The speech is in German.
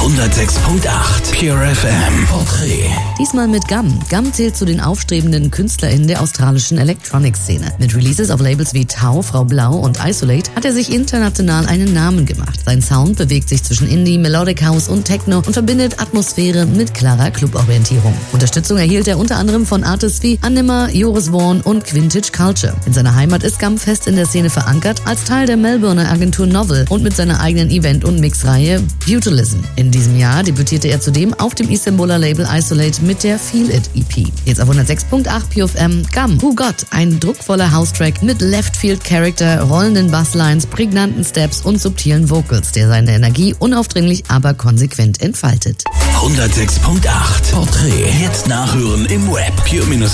106.8 Pure FM Porträt. Diesmal mit Gum. Gum zählt zu den aufstrebenden KünstlerInnen der australischen Electronic-Szene. Mit Releases auf Labels wie Tau, Frau Blau und Isolate hat er sich international einen Namen gemacht. Sein Sound bewegt sich zwischen Indie, Melodic House und Techno und verbindet Atmosphäre mit klarer Cluborientierung. Unterstützung erhielt er unter anderem von Artists wie Anima, Joris Vorn und Vintage Culture. In seiner Heimat ist Gum fest in der Szene verankert, als Teil der Melbourner Agentur Novel und mit seiner eigenen Event- und Mixreihe Beautilism. In diesem Jahr debütierte er zudem auf dem Istanbuler Label Isolate mit der Feel It EP. Jetzt auf 106.8 PFM Gum, Who Got? Ein druckvoller House-Track mit Left-Field-Character, rollenden Basslines, prägnanten Steps und subtilen Vocals, der seine Energie unaufdringlich, aber konsequent entfaltet. 106.8 Porträt. Jetzt nachhören im Web. Pure